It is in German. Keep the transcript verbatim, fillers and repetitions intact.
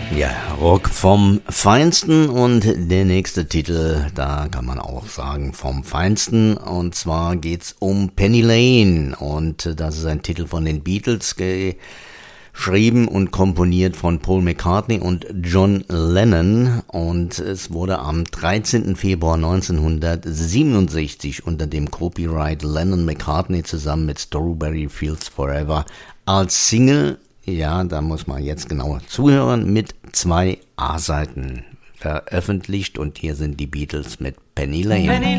Ja, Rock vom Feinsten und der nächste Titel, da kann man auch sagen vom Feinsten, und zwar geht's um Penny Lane, und das ist ein Titel von den Beatles, geschrieben und komponiert von Paul McCartney und John Lennon, und es wurde am dreizehnten Februar neunzehnhundertsiebenundsechzig unter dem Copyright Lennon-McCartney zusammen mit Strawberry Fields Forever als Single, ja, da muss man jetzt genauer zuhören, mit zwei A-Seiten veröffentlicht, und hier sind die Beatles mit Penny Lane. Penny